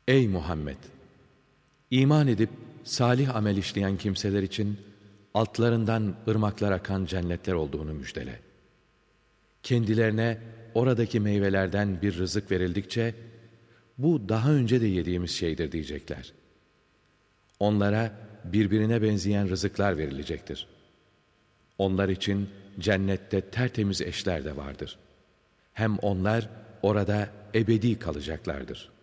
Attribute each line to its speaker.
Speaker 1: Ey Muhammed! İman edip salih amel işleyen kimseler için altlarından ırmaklar akan cennetler olduğunu müjdele. Kendilerine oradaki meyvelerden bir rızık verildikçe, bu daha önce de yediğimiz şeydir diyecekler. Onlara birbirine benzeyen rızıklar verilecektir. Onlar için cennette tertemiz eşler de vardır. Hem onlar orada ebedi kalacaklardır.